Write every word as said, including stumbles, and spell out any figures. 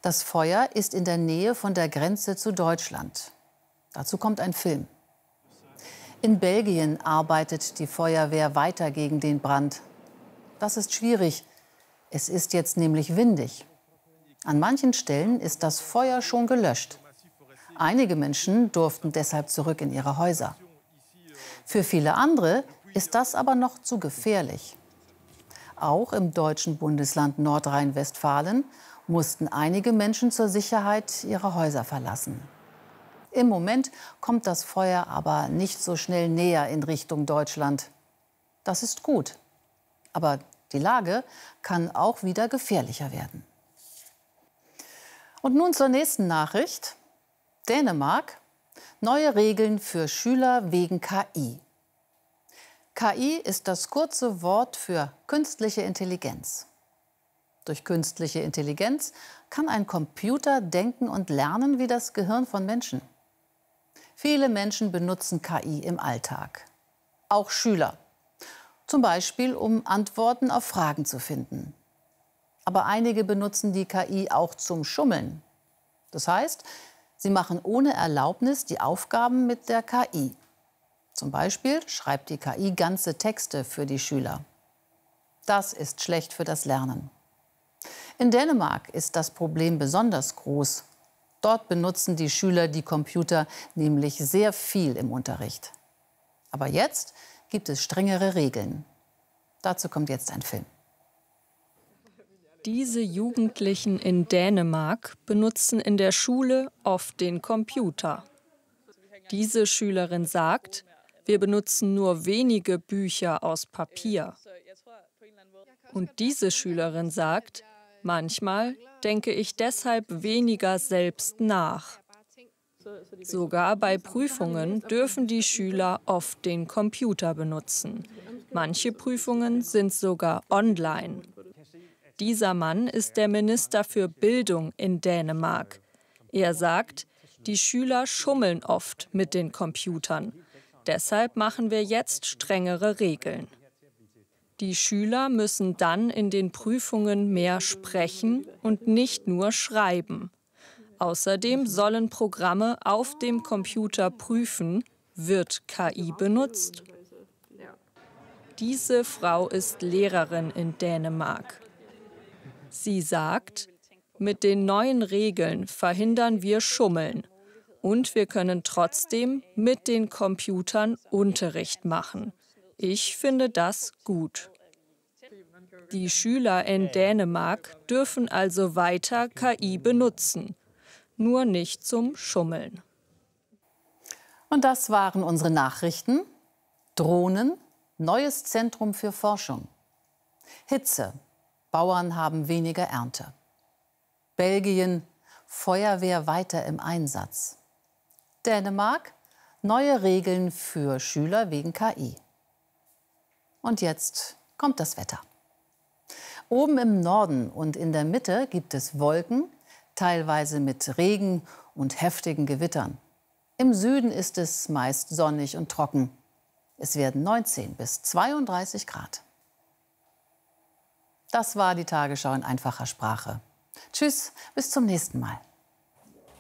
Das Feuer ist in der Nähe von der Grenze zu Deutschland. Dazu kommt ein Film. In Belgien arbeitet die Feuerwehr weiter gegen den Brand. Das ist schwierig. Es ist jetzt nämlich windig. An manchen Stellen ist das Feuer schon gelöscht. Einige Menschen durften deshalb zurück in ihre Häuser. Für viele andere ist das aber noch zu gefährlich. Auch im deutschen Bundesland Nordrhein-Westfalen mussten einige Menschen zur Sicherheit ihre Häuser verlassen. Im Moment kommt das Feuer aber nicht so schnell näher in Richtung Deutschland. Das ist gut. Aber die Lage kann auch wieder gefährlicher werden. Und nun zur nächsten Nachricht. Dänemark. Neue Regeln für Schüler wegen K I. K I ist das kurze Wort für künstliche Intelligenz. Durch künstliche Intelligenz kann ein Computer denken und lernen wie das Gehirn von Menschen. Viele Menschen benutzen K I im Alltag. Auch Schüler. Zum Beispiel, um Antworten auf Fragen zu finden. Aber einige benutzen die K I auch zum Schummeln. Das heißt, sie machen ohne Erlaubnis die Aufgaben mit der K I. Zum Beispiel schreibt die K I ganze Texte für die Schüler. Das ist schlecht für das Lernen. In Dänemark ist das Problem besonders groß. Dort benutzen die Schüler die Computer nämlich sehr viel im Unterricht. Aber jetzt gibt es strengere Regeln. Dazu kommt jetzt ein Film. Diese Jugendlichen in Dänemark benutzen in der Schule oft den Computer. Diese Schülerin sagt, wir benutzen nur wenige Bücher aus Papier. Und diese Schülerin sagt, manchmal denke ich deshalb weniger selbst nach. Sogar bei Prüfungen dürfen die Schüler oft den Computer benutzen. Manche Prüfungen sind sogar online. Dieser Mann ist der Minister für Bildung in Dänemark. Er sagt, die Schüler schummeln oft mit den Computern. Deshalb machen wir jetzt strengere Regeln. Die Schüler müssen dann in den Prüfungen mehr sprechen und nicht nur schreiben. Außerdem sollen Programme auf dem Computer prüfen, wird K I benutzt? Diese Frau ist Lehrerin in Dänemark. Sie sagt, mit den neuen Regeln verhindern wir Schummeln und wir können trotzdem mit den Computern Unterricht machen. Ich finde das gut. Die Schüler in Dänemark dürfen also weiter K I benutzen, nur nicht zum Schummeln. Und das waren unsere Nachrichten. Drohnen, neues Zentrum für Forschung. Hitze, Bauern haben weniger Ernte. Belgien, Feuerwehr weiter im Einsatz. Dänemark, neue Regeln für Schüler wegen K I. Und jetzt kommt das Wetter. Oben im Norden und in der Mitte gibt es Wolken, teilweise mit Regen und heftigen Gewittern. Im Süden ist es meist sonnig und trocken. Es werden neunzehn bis zweiunddreißig Grad. Das war die Tagesschau in einfacher Sprache. Tschüss, bis zum nächsten Mal.